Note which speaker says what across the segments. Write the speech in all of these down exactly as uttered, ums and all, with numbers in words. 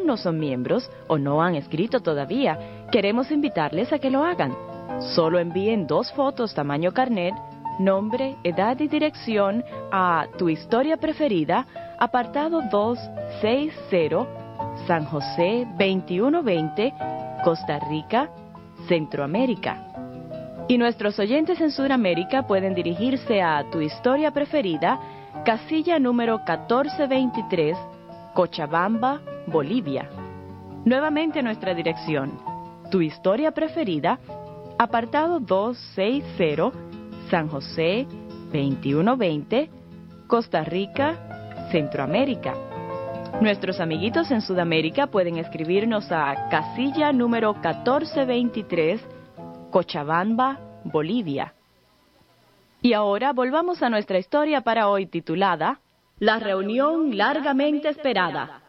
Speaker 1: no son miembros o no han escrito todavía, queremos invitarles a que lo hagan. Solo envíen dos fotos tamaño carnet, nombre, edad y dirección a Tu Historia Preferida, apartado doscientos sesenta, San José veintiuno veinte, Costa Rica, Centroamérica. Y nuestros oyentes en Sudamérica pueden dirigirse a Tu Historia Preferida, casilla número catorce veintitrés, Cochabamba, Bolivia. Nuevamente nuestra dirección: Tu Historia Preferida, apartado doscientos sesenta, San José veintiuno veinte, Costa Rica, Centroamérica. Nuestros amiguitos en Sudamérica pueden escribirnos a casilla número catorce veintitrés, Cochabamba, Bolivia. Y ahora volvamos a nuestra historia para hoy, titulada La reunión largamente esperada.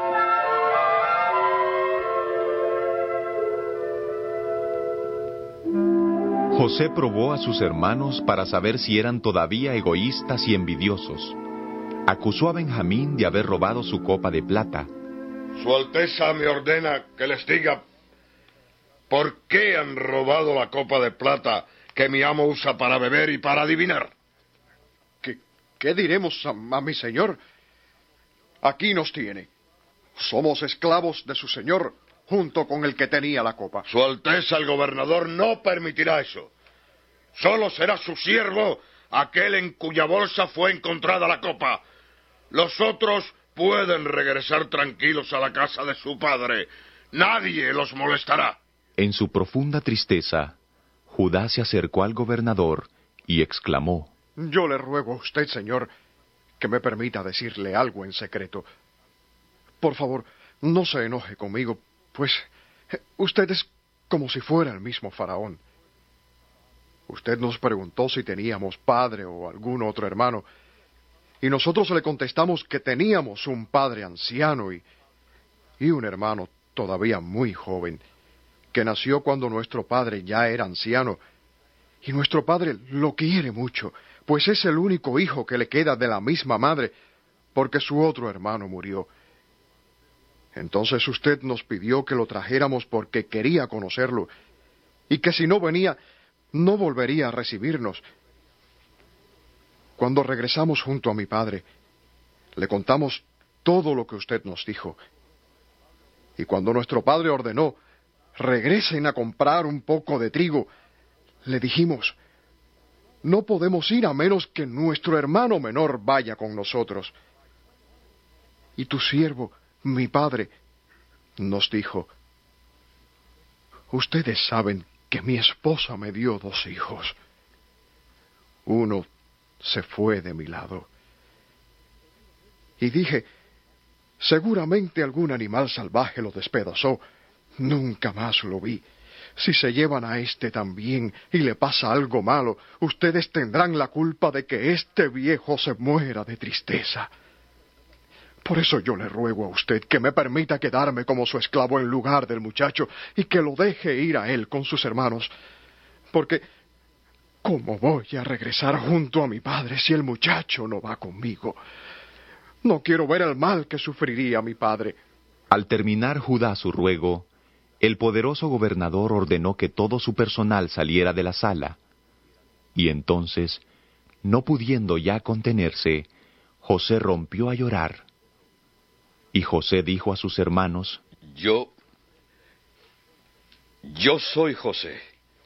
Speaker 2: José probó a sus hermanos para saber si eran todavía egoístas y envidiosos. Acusó a Benjamín de haber robado su copa de plata.
Speaker 3: Su Alteza me ordena que les diga por qué han robado la copa de plata que mi amo usa para beber y para adivinar.
Speaker 4: ¿Qué, qué diremos a, a mi señor? Aquí nos tiene. Somos esclavos de su señor, junto con el que tenía la copa.
Speaker 3: Su Alteza el gobernador no permitirá eso. Solo será su siervo aquel en cuya bolsa fue encontrada la copa. Los otros pueden regresar tranquilos a la casa de su padre. Nadie los molestará.
Speaker 2: En su profunda tristeza, Judá se acercó al gobernador y exclamó:
Speaker 4: Yo le ruego a usted, señor, que me permita decirle algo en secreto. Por favor, no se enoje conmigo, pues usted es como si fuera el mismo faraón. Usted nos preguntó si teníamos padre o algún otro hermano, y nosotros le contestamos que teníamos un padre anciano y, y un hermano todavía muy joven, que nació cuando nuestro padre ya era anciano, y nuestro padre lo quiere mucho, pues es el único hijo que le queda de la misma madre, porque su otro hermano murió. Entonces usted nos pidió que lo trajéramos porque quería conocerlo, y que si no venía, no volvería a recibirnos. Cuando regresamos junto a mi padre, le contamos todo lo que usted nos dijo. Y cuando nuestro padre ordenó, regresen a comprar un poco de trigo, le dijimos, no podemos ir a menos que nuestro hermano menor vaya con nosotros. Y tu siervo, mi padre, nos dijo, ustedes saben que mi esposa me dio dos hijos. Uno se fue de mi lado. Y dije, seguramente algún animal salvaje lo despedazó. Nunca más lo vi. Si se llevan a este también y le pasa algo malo, ustedes tendrán la culpa de que este viejo se muera de tristeza. Por eso yo le ruego a usted que me permita quedarme como su esclavo en lugar del muchacho y que lo deje ir a él con sus hermanos. Porque, ¿cómo voy a regresar junto a mi padre si el muchacho no va conmigo? No quiero ver el mal que sufriría mi padre.
Speaker 2: Al terminar Judá su ruego, el poderoso gobernador ordenó que todo su personal saliera de la sala. Y entonces, no pudiendo ya contenerse, José rompió a llorar. Y José dijo a sus hermanos,
Speaker 3: Yo, yo soy José.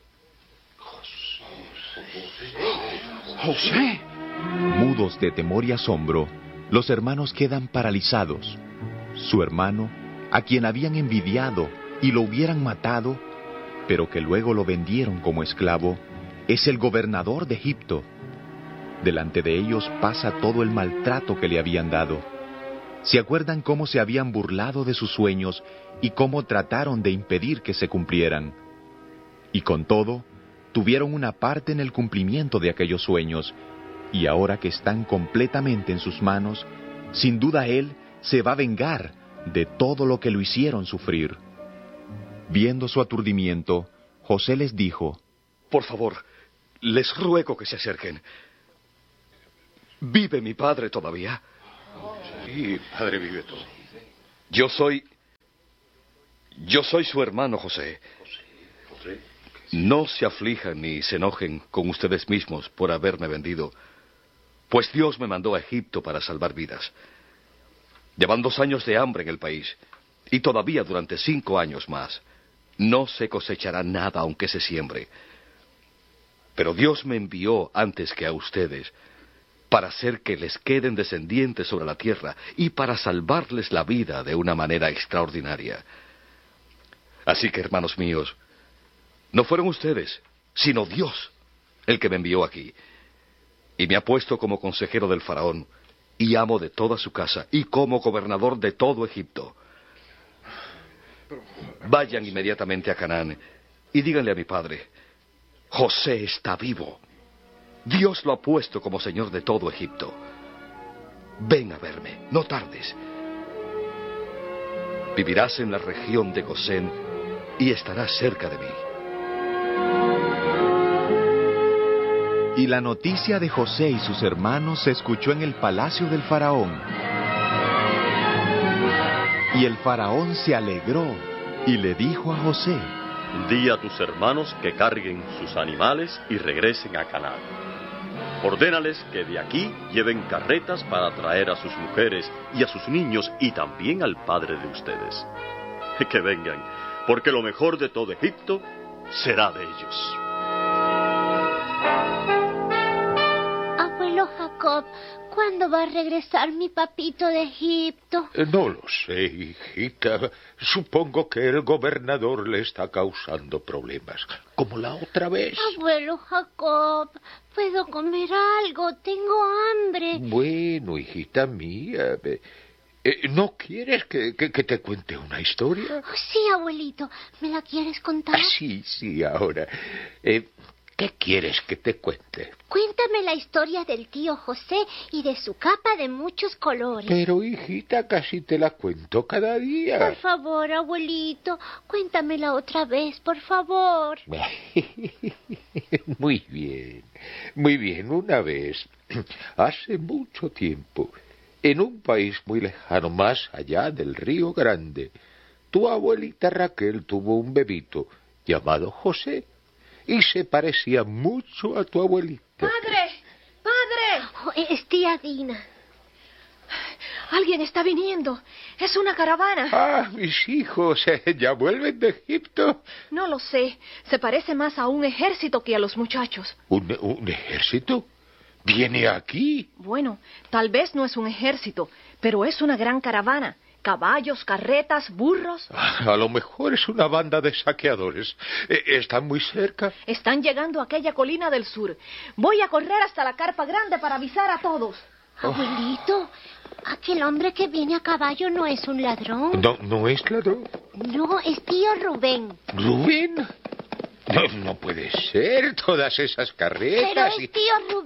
Speaker 4: José.
Speaker 2: Mudos de temor y asombro, los hermanos quedan paralizados. Su hermano, a quien habían envidiado y lo hubieran matado, pero que luego lo vendieron como esclavo, es el gobernador de Egipto. Delante de ellos pasa todo el maltrato que le habían dado. ¿Se acuerdan cómo se habían burlado de sus sueños y cómo trataron de impedir que se cumplieran? Y con todo, tuvieron una parte en el cumplimiento de aquellos sueños, y ahora que están completamente en sus manos, sin duda Él se va a vengar de todo lo que lo hicieron sufrir. Viendo su aturdimiento, José les dijo,
Speaker 5: Por favor, les ruego que se acerquen. ¿Vive mi padre todavía?
Speaker 4: Sí, padre, vive todo.
Speaker 5: Yo soy Yo soy su hermano José. No se aflijan ni se enojen con ustedes mismos por haberme vendido, pues Dios me mandó a Egipto para salvar vidas. Llevan dos años de hambre en el país, y todavía durante cinco años más no se cosechará nada aunque se siembre. Pero Dios me envió antes que a ustedes para hacer que les queden descendientes sobre la tierra y para salvarles la vida de una manera extraordinaria. Así que, hermanos míos, no fueron ustedes, sino Dios el que me envió aquí. Y me ha puesto como consejero del faraón y amo de toda su casa y como gobernador de todo Egipto. Vayan inmediatamente a Canaán y díganle a mi padre: José está vivo. Dios lo ha puesto como señor de todo Egipto. Ven a verme, no tardes. Vivirás en la región de Gosén y estarás cerca de mí.
Speaker 2: Y la noticia de José y sus hermanos se escuchó en el palacio del faraón. Y el faraón se alegró y le dijo a José:
Speaker 6: Di a tus hermanos que carguen sus animales y regresen a Canaán. Ordénales que de aquí lleven carretas para traer a sus mujeres y a sus niños y también al padre de ustedes. Que vengan, porque lo mejor de todo Egipto será de ellos.
Speaker 7: Abuelo Jacob, ¿cuándo va a regresar mi papito de Egipto?
Speaker 8: No lo sé, hijita. Supongo que el gobernador le está causando problemas, como la otra vez.
Speaker 7: Abuelo Jacob, ¿puedo comer algo? Tengo hambre.
Speaker 8: Bueno, hijita mía, eh, ¿no quieres que, que, que te cuente una historia?
Speaker 7: Oh, sí, abuelito. ¿Me la quieres contar?
Speaker 8: Ah, sí, sí, ahora. Eh, ¿Qué quieres que te cuente?
Speaker 7: Cuéntame la historia del tío José y de su capa de muchos colores.
Speaker 8: Pero, hijita, casi te la cuento cada día.
Speaker 7: Por favor, abuelito, cuéntamela otra vez, por favor.
Speaker 8: Muy bien, muy bien. Una vez, hace mucho tiempo, en un país muy lejano, más allá del Río Grande, tu abuelita Raquel tuvo un bebito llamado José. Y se parecía mucho a tu abuelita.
Speaker 9: ¡Padre! ¡Padre!
Speaker 7: Oh, es tía Dina.
Speaker 9: Alguien está viniendo. Es una caravana.
Speaker 8: Ah, mis hijos, ¿ya vuelven de Egipto?
Speaker 9: No lo sé. Se parece más a un ejército que a los muchachos.
Speaker 8: ¿Un, un ejército? ¿Viene aquí?
Speaker 9: Bueno, tal vez no es un ejército, pero es una gran caravana. Caballos, carretas, burros.
Speaker 8: Ah, a lo mejor es una banda de saqueadores. ¿Están muy cerca?
Speaker 9: Están llegando a aquella colina del sur. Voy a correr hasta la carpa grande para avisar a todos.
Speaker 7: Abuelito, aquel hombre que viene a caballo no es un ladrón.
Speaker 8: No, no es ladrón.
Speaker 7: No, es tío Rubén.
Speaker 8: ¿Rubén? No, no puede ser, todas esas carretas.
Speaker 7: Pero es
Speaker 8: y...
Speaker 7: tío Rubén.